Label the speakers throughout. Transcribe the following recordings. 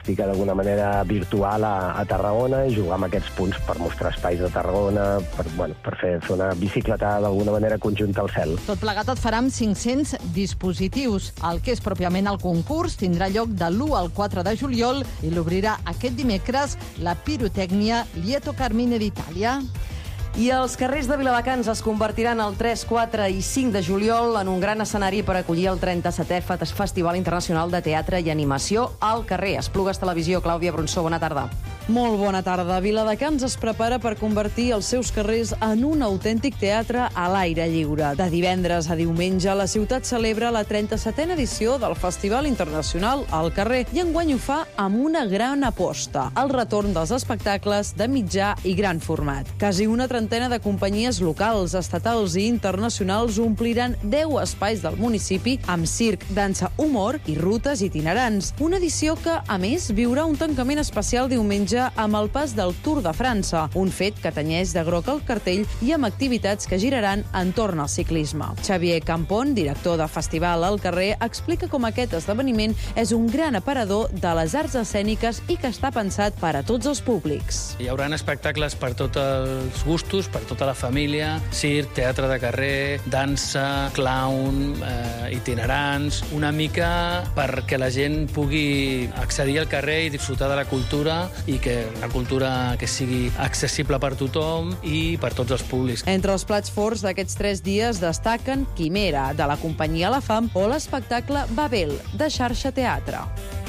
Speaker 1: pràctica d'alguna manera virtual a Tarragona i jugar amb aquests punts per mostrar espais de Tarragona, per fer una bicicleta d'alguna manera conjunta al cel.
Speaker 2: Tot plegat et farà amb 500 dispositius. El que és pròpiament el concurs tindrà lloc de l'1 al 4 de juliol i l'obrirà aquest dimecres la Pirotècnia Lieto Carmine d'Itàlia.
Speaker 3: I els carrers de Viladecans es convertiran el 3, 4 i 5 de juliol en un gran escenari per acollir el 37è Festival Internacional de Teatre i Animació al carrer. Esplugues Televisió, Clàudia Bronsó, bona tarda.
Speaker 4: Molt bona tarda. Viladecans es prepara per convertir els seus carrers en un autèntic teatre a l'aire lliure. De divendres a diumenge, la ciutat celebra la 37a edició del Festival Internacional al carrer i enguany ho fa amb una gran aposta, el retorn dels espectacles de mitjà i gran format. Quasi una trentena de companyies locals, estatals i internacionals ompliran 10 espais del municipi amb circ, dansa, humor i rutes itinerants. Una edició que, a més, viurà un tancament especial diumenge amb el pas del Tour de França, un fet que tenyeix de groc el cartell i amb activitats que giraran entorn al ciclisme. Xavier Campon, director de Festival al carrer, explica com aquest esdeveniment és un gran aparador de les arts escèniques i que està pensat per a tots els públics.
Speaker 5: Hi haurà espectacles per tots els gustos, per tota la família, circ, teatre de carrer, dansa, clown, itinerants, una mica perquè la gent pugui accedir al carrer i disfrutar de la cultura i que una cultura que sigui accessible per tothom i per tots els públics.
Speaker 4: Entre els plats forts d'aquests 3 dies destaquen Quimera, de la companyia La Fam, o l'espectacle Babel, de Xarxa Teatre.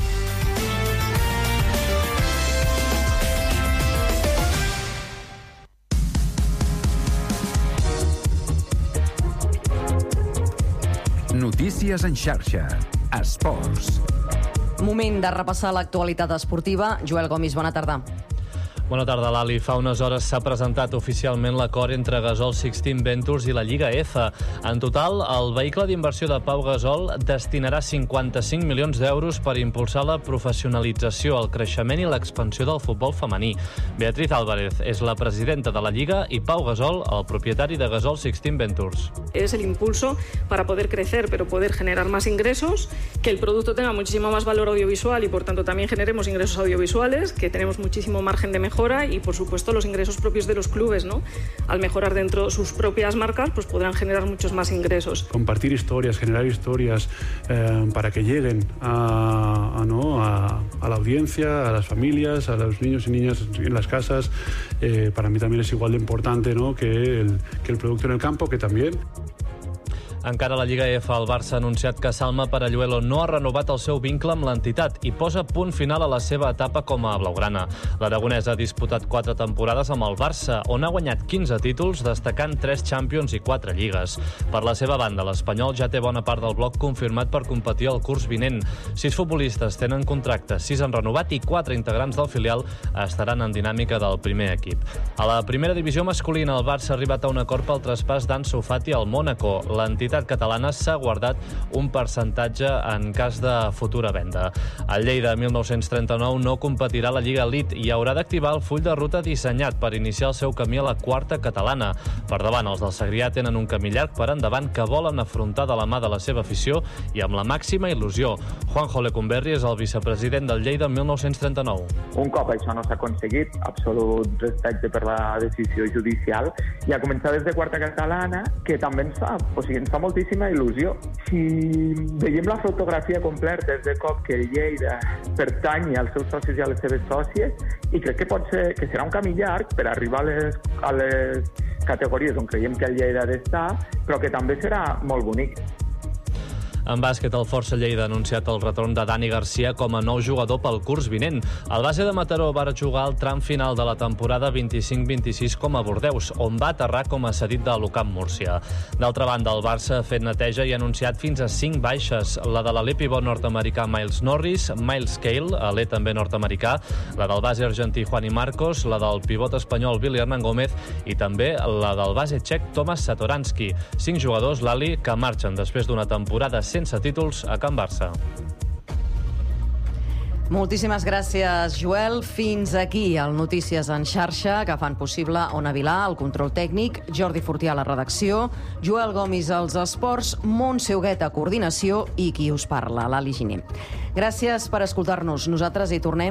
Speaker 6: Notícies en xarxa. Esports.
Speaker 3: Moment de repassar l'actualitat esportiva. Joel Gomis, bona tarda.
Speaker 7: Bona tarda, Lali. Fa unes hores s'ha presentat oficialment l'acord entre Gasol Sixteen Ventures i la Lliga F. En total, el vehicle d'inversió de Pau Gasol destinarà 55 milions d'euros per impulsar la professionalització, el creixement i l'expansió del futbol femení. Beatriz Álvarez és la presidenta de la Lliga i Pau Gasol, el propietari de Gasol Sixteen Ventures.
Speaker 8: Es el impulso para poder crecer, pero poder generar más ingresos, que el producto tenga muchísimo más valor audiovisual y por tanto también generemos ingresos audiovisuales, que tenemos muchísimo margen de mejora y por supuesto los ingresos propios de los clubes, ¿no? Al mejorar dentro sus propias marcas, pues podrán generar muchos más ingresos.
Speaker 9: Compartir historias, generar historias para que lleguen a la audiencia, a las familias, a los niños y niñas en las casas, para mí también es igual de importante, ¿no?, que el producto en el campo, que también.
Speaker 7: Encara a la Lliga F, el Barça ha anunciat que Salma Paralluelo no ha renovat el seu vincle amb l'entitat i posa punt final a la seva etapa com a blaugrana. L'aragonès ha disputat 4 temporades amb el Barça, on ha guanyat 15 títols, destacant 3 Champions i 4 Lligues. Per la seva banda, l'Espanyol ja té bona part del bloc confirmat per competir el curs vinent. 6 futbolistes tenen contracte, 6 han renovat i 4 integrants del filial estaran en dinàmica del primer equip. A la primera divisió masculina, el Barça ha arribat a un acord pel traspàs d'Ansu Fati al Mónaco. L'entitat catalana s'ha guardat un percentatge en cas de futura venda. El Lleida 1939 no competirà a la Lliga Elite i haurà d'activar el full de ruta dissenyat per iniciar el seu camí a la quarta catalana. Per davant, els del Segrià tenen un camí llarg per endavant que volen afrontar de la mà de la seva afició i amb la màxima il·lusió. Juanjo Lecumberri és el vicepresident del Lleida 1939.
Speaker 10: Un cop això no s'ha aconseguit, absolut respecte per la decisió judicial, i a començar des de quarta catalana, que també ens fa moltíssima il·lusió. Si veiem la fotografia completa de cop que el Lleida pertany als seus socis i a les seves sòcies, i crec que pot ser que serà un camí llarg per arribar a les categories on creiem que el Lleida ha d'estar, però que també serà molt bonic.
Speaker 7: En bàsquet, el Força Lleida ha anunciat el retorn de Dani Garcia com a nou jugador pel curs vinent. El base de Mataró va jugar el tram final de la temporada 25-26 com a Bordeus, on va aterrar com a cedit de l'UCAM Múrcia. D'altra banda, el Barça ha fet neteja i ha anunciat fins a 5 baixes, la de l'alè pivot nord-americà Miles Norris, Miles Cale, alè també nord-americà, la del base argentí Juani Marcos, la del pivot espanyol Billy Hernán Gómez i també la del base txec Tomas Satoransky. 5 jugadors, l'Ali, que marxen després d'una temporada sense títols a Can Barça.
Speaker 3: Moltíssimes gràcies, Joel. Fins aquí el Notícies en xarxa, que fan possible Ona Vilà, el control tècnic, Jordi Fortià a la redacció, Joel Gomis als esports, Montse Huguet a coordinació i qui us parla, l'Ali Giner. Gràcies per escoltar-nos. Nosaltres hi tornem